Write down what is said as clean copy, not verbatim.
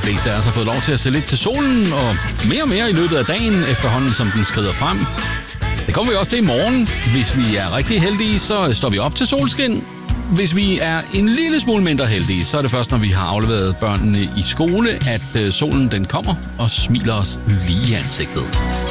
fleste af os har fået lov til at se lidt til solen, og mere i løbet af dagen, efterhånden som den skrider frem. Det kommer vi også til i morgen. Hvis vi er rigtig heldige, så står vi op til solskin. Hvis vi er en lille smule mindre heldige, så er det først, når vi har afleveret børnene i skole, at solen den kommer og smiler os lige i ansigtet.